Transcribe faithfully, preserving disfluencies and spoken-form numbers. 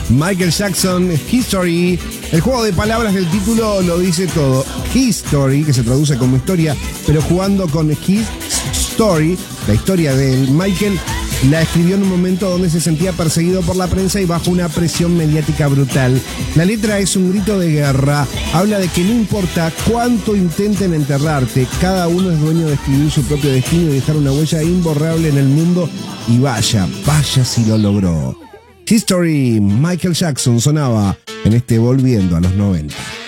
Michael Jackson, History. El juego de palabras del título lo dice todo. History, que se traduce como historia, pero jugando con His Story, la historia de Michael, la escribió en un momento donde se sentía perseguido por la prensa y bajo una presión mediática brutal. La letra es un grito de guerra. Habla de que no importa cuánto intenten enterrarte, cada uno es dueño de escribir su propio destino y dejar una huella imborrable en el mundo. Y vaya, vaya si lo logró. History, Michael Jackson sonaba en este Volviendo a los noventa.